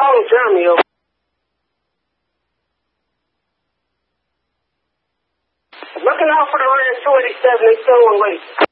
calling Jeremy over. Looking out for the red 287, they still on late.